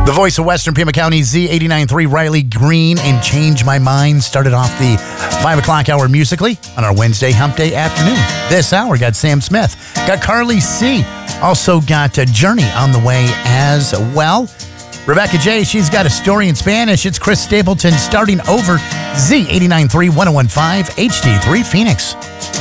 The voice of Western Pima County, Z89.3, Riley Green, and Change My Mind started off the 5 o'clock hour musically on our Wednesday hump day afternoon. This hour got Sam Smith, got Carly C, also got Journey on the way as well. Rebecca J, she's got a story in Spanish. It's Chris Stapleton starting over Z89.3, 101.5, HD3 Phoenix.